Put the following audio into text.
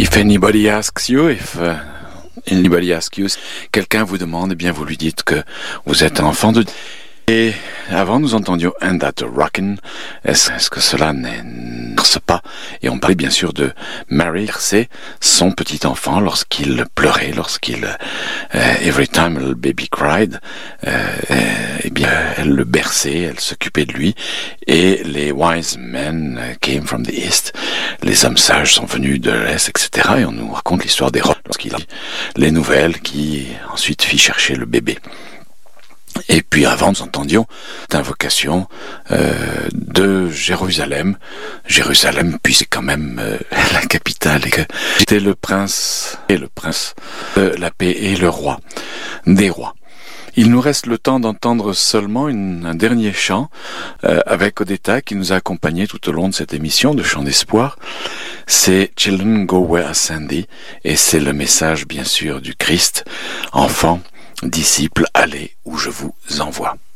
If anybody asks you, anybody asks you, quelqu'un vous demande, eh bien vous lui dites que vous êtes un enfant de... Et avant, nous entendions And That Rockin'. Est-ce que cela n'exerce pas? Et on parlait bien sûr de Mary, c'est son petit enfant lorsqu'il pleurait, every time a little baby cried, eh bien, elle le berçait, elle s'occupait de lui. Et les wise men came from the east. Les hommes sages sont venus de l'est, etc. Et on nous raconte l'histoire des rois lorsqu'il a les nouvelles qui ensuite fit chercher le bébé. Et puis avant, nous entendions l'invocation de Jérusalem. Jérusalem, puis c'est quand même la capitale, et que j'étais le prince de la paix et le roi des rois. Il nous reste le temps d'entendre seulement un dernier chant avec Odetta qui nous a accompagnés tout au long de cette émission de Chant d'Espoir. C'est Children Go Where I Send Thee, et c'est le message bien sûr du Christ. Enfants, disciples, allez où je vous envoie.